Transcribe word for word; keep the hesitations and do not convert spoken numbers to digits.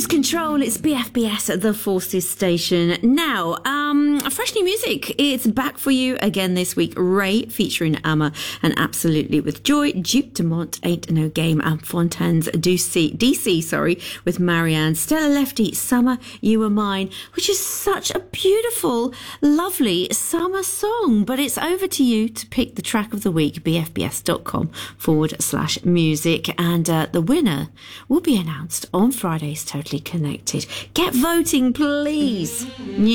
Lose Control, it's B F B S at the Forces Station. Now, um, fresh new music. It's back for you again this week. Ray featuring Amma and Absolutely with Joy. Duke Dumont, Ain't No Game, and Fontaines D C, D C sorry, with Marianne. Stella Lefty, Summer, You Were Mine, which is such a beautiful, lovely summer song. But it's over to you to pick the track of the week, bfbs.com forward slash music. And uh, the winner will be announced on Friday's Totally Connected. Get voting, please.